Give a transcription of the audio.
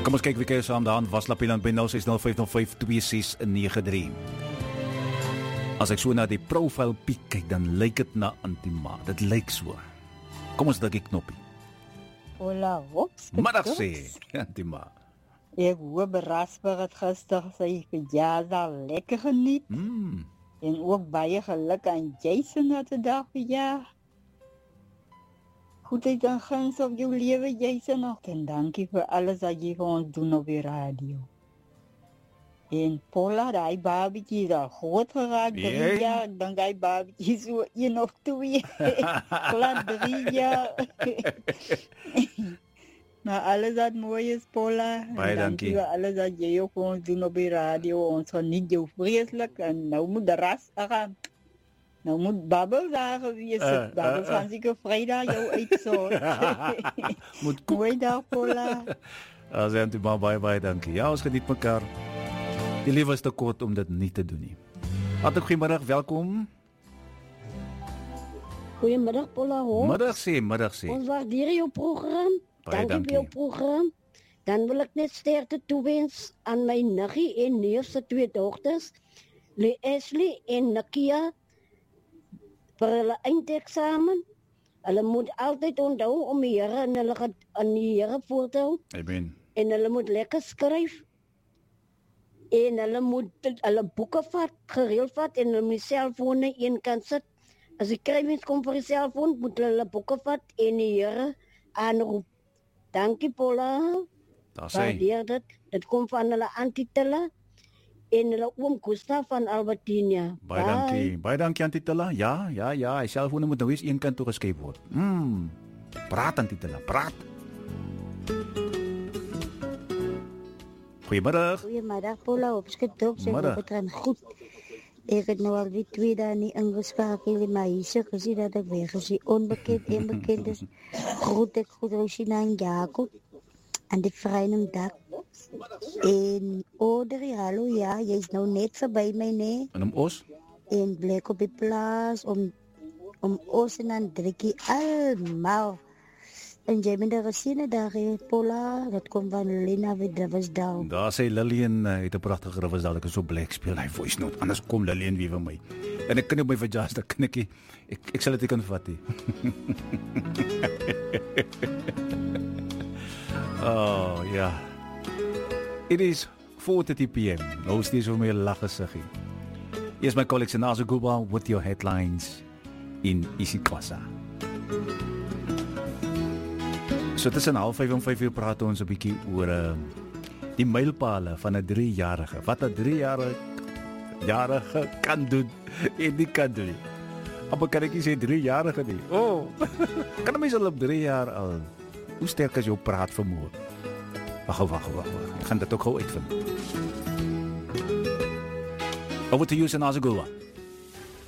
Kom ons kyk wie kyk saam daan. Was Lapieland by 0605052693. As ek so na die profiel piek kyk, dan lyk dit na Antima. Dit lyk so. Kom ons druk die knoppie. Hola, hops. Middag sê, Antima. Ek hoor berasper het gister sy verjaardag lekker geniet. En ook baie geluk aan Jason het die dag verjaar. Goedheid en guns op jou lewe, Jason. En dankie vir alles wat jy vir ons doen op die radio. En Paula, die babietjie is al groot geraakt, 3 jaar. Ik denk die babietjie so 1 of 2. Klaar 3 jaar. Maar alles wat mooi is, Paula. Baie dankie. Voor alles wat jy ook vir ons doen op die radio. Ons geniet jou vreselijk. En nou moet de ras gaan. Nou moet Babbel daar gewees het. Babbel gaan zeker vrijdag jou uitzorg. Mooi dag, Paula. Antima, baie dankie. Ja, ons geniet mekaar. Die lewe is te kort om dit nie te doen nie. Hartlik goeiemiddag, welkom. Goeiemiddag, Paula Hoop. Middag sê. Ons waardeer jou program. Dankie vir jou program. Dan wil ek net sterkte toewens aan my niggie en neef se 2 dogters, Ashley en Nakia, vir hulle eindeksamen. Hulle moet altyd onthou om die Here en hulle aan die Here voor te hou. Amen. En hulle moet lekker skryf. En hulle moet hulle boeke vat, gereeld vat en hulle moet die selfone een kant sit. As die krywens kom vir die selfoon, moet hulle boeke vat en die Here aanroep. Dankie, Paula. Daar sê. Waardeer dit. Dit kom van hulle Antitilla en hulle oom Gustav van Albertina. Baie dankie Antitilla. Ja, hy selfone moet nou eens een kant toe geskuif word. Praat Antitilla, praat. Goeiemiddag. Goeiemiddag, Paula. Opsketop, sê het gaan goed. Ek het nou al die 2 dae nie ingeskakel, maar hier gesien dat ek weg is. Onbekend en bekend is. Groet ek goed Rosina en Jacob. En die vrienden dak. En Audrey, hallo, ja, jy is nou net verby my, nee. En om ons? En blik op die plaas, om ons en dan driekie allemaal. En jy bent daar gesien, daar Paula, dat komt van Lina with Riversdal. Daar sê Lillian, het 'n pragtige Riversdal, ek is so bly ek speel hy voice note, anders kom Lillian weer vir my. En ek kan op my verjaarsdag, ek sal dit nie kan vat nie. Oh, ja. It is 4:30 p.m. Nou steeds vir my lag gesiggie. Here's my colleague Nazo Guba with your headlines in isiXhosa. So tussen 4:30 en 5:00 praat ons 'n bietjie oor die mylpale van 'n 3-jarige. Wat 'n 3-jarige kan doen en nie kan doen. Maar kan ek nie sê 3-jarige nie. Oh. Kan mens al op 3 jaar al hoe sterk is jou praat vermoë? Wag. Ek gaan dit ook gou uitvind. Over to you, Nazo Guba.